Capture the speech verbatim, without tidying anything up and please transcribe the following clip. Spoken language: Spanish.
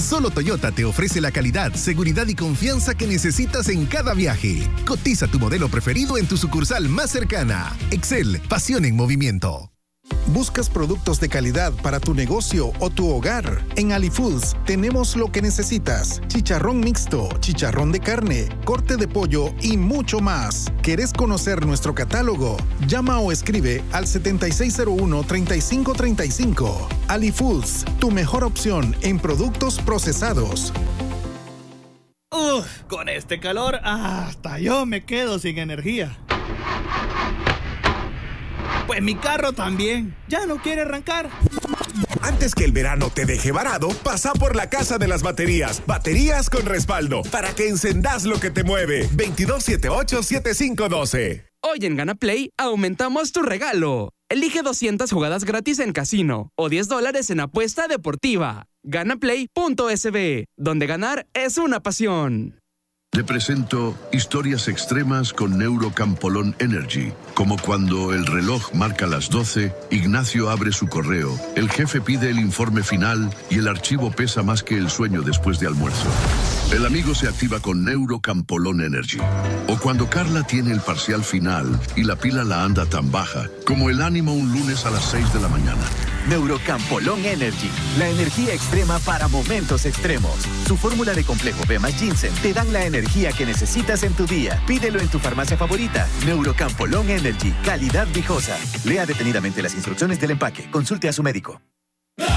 Solo Toyota te ofrece la calidad, seguridad y confianza que necesitas en cada viaje. Cotiza tu modelo preferido en tu sucursal más cercana. Excel, pasión en movimiento. ¿Buscas productos de calidad para tu negocio o tu hogar? En AliFoods tenemos lo que necesitas. Chicharrón mixto, chicharrón de carne, corte de pollo y mucho más. ¿Querés conocer nuestro catálogo? Llama o escribe al setenta y seis cero uno, treinta y cinco treinta y cinco. AliFoods, tu mejor opción en productos procesados. Uf, con este calor hasta yo me quedo sin energía. Pues mi carro también, ya no quiere arrancar. Antes que el verano te deje varado, pasa por la Casa de las Baterías. Baterías con respaldo, para que encendás lo que te mueve. veintidós setenta y ocho, setenta y cinco doce. Hoy en Gana Play aumentamos tu regalo. Elige doscientas jugadas gratis en casino o diez dólares en apuesta deportiva. Ganaplay punto es be, donde ganar es una pasión. Te presento historias extremas con Neurocampolón Energy. Como cuando el reloj marca las doce, Ignacio abre su correo, el jefe pide el informe final y el archivo pesa más que el sueño después de almuerzo. El amigo se activa con Neurocampolón Energy. O cuando Carla tiene el parcial final y la pila la anda tan baja como el ánimo un lunes a las seis de la mañana. Neurocampolón Energy, la energía extrema para momentos extremos. Su fórmula de complejo B más ginseng te dan la energía que necesitas en tu día. Pídelo en tu farmacia favorita. Neurocampolón Energy, calidad viejosa. Lea detenidamente las instrucciones del empaque. Consulte a su médico.